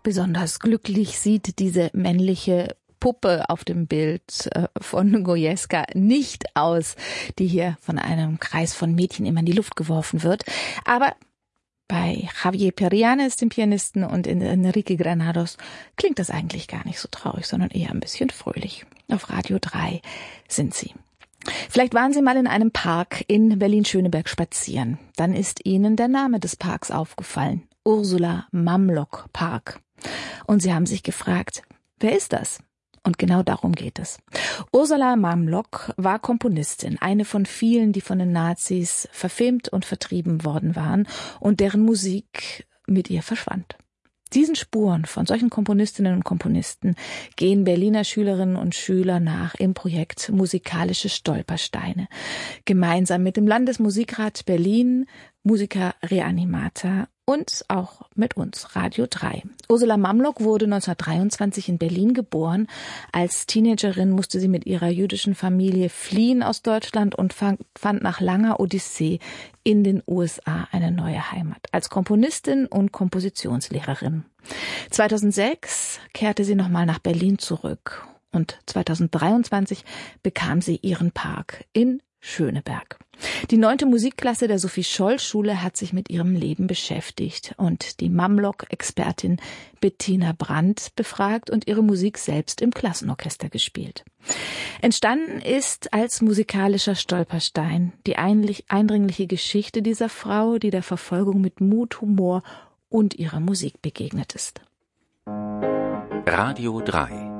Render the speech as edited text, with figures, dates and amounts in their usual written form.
Besonders glücklich sieht diese männliche Puppe auf dem Bild von Goyeska nicht aus, die hier von einem Kreis von Mädchen immer in die Luft geworfen wird. Aber bei Javier Perianes, dem Pianisten, und in Enrique Granados klingt das eigentlich gar nicht so traurig, sondern eher ein bisschen fröhlich. Auf Radio 3 sind sie. Vielleicht waren Sie mal in einem Park in Berlin-Schöneberg spazieren. Dann ist Ihnen der Name des Parks aufgefallen. Ursula Mamlock Park. Und Sie haben sich gefragt, wer ist das? Und genau darum geht es. Ursula Mamlock war Komponistin, eine von vielen, die von den Nazis verfilmt und vertrieben worden waren und deren Musik mit ihr verschwand. Diesen Spuren von solchen Komponistinnen und Komponisten gehen Berliner Schülerinnen und Schüler nach im Projekt Musikalische Stolpersteine. Gemeinsam mit dem Landesmusikrat Berlin, Musica Reanimata und auch mit uns, Radio 3. Ursula Mamlock wurde 1923 in Berlin geboren. Als Teenagerin musste sie mit ihrer jüdischen Familie fliehen aus Deutschland und fand nach langer Odyssee in den USA eine neue Heimat. Als Komponistin und Kompositionslehrerin. 2006 kehrte sie nochmal nach Berlin zurück und 2023 bekam sie ihren Park in Schöneberg. Die 9. Musikklasse der Sophie-Scholl-Schule hat sich mit ihrem Leben beschäftigt und die Mamlock-Expertin Bettina Brandt befragt und ihre Musik selbst im Klassenorchester gespielt. Entstanden ist als musikalischer Stolperstein die eindringliche Geschichte dieser Frau, die der Verfolgung mit Mut, Humor und ihrer Musik begegnet ist. Radio 3